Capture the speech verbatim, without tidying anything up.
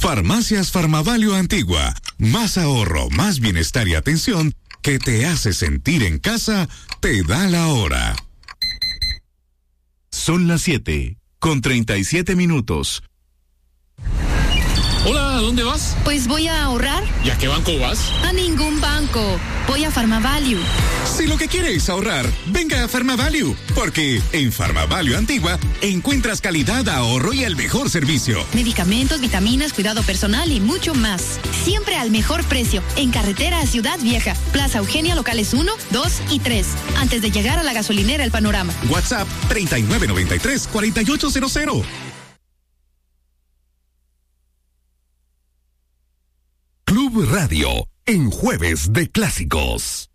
Farmacias Farmavalio Antigua. Más ahorro, más bienestar y atención que te hace sentir en casa, te da la hora. Son las siete, con treinta y siete minutos. Hola, ¿a dónde vas? Pues voy a ahorrar. ¿Y a qué banco vas? A ningún banco. Voy a Farmavalue. Si lo que quieres es ahorrar, venga a Farmavalue, porque en Farmavalue Antigua encuentras calidad, ahorro y el mejor servicio. Medicamentos, vitaminas, cuidado personal y mucho más. Siempre al mejor precio. En carretera a Ciudad Vieja, Plaza Eugenia, locales uno, dos y tres. Antes de llegar a la gasolinera El Panorama. WhatsApp treinta y nueve noventa y tres, cuarenta y ocho cero cero. Club Radio, en Jueves de Clásicos.